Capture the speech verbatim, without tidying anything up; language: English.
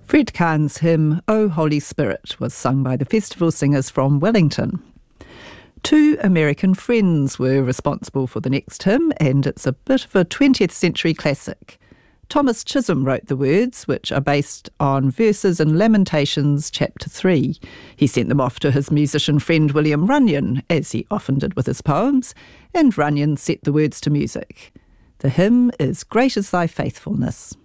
Fred Kahn's hymn, O Holy Spirit, was sung by the festival singers from Wellington. Two American friends were responsible for the next hymn, and it's a bit of a twentieth century classic. Thomas Chisholm wrote the words, which are based on verses in Lamentations chapter three. He sent them off to his musician friend William Runyon, as he often did with his poems, and Runyon set the words to music. The hymn is Great is Thy Faithfulness.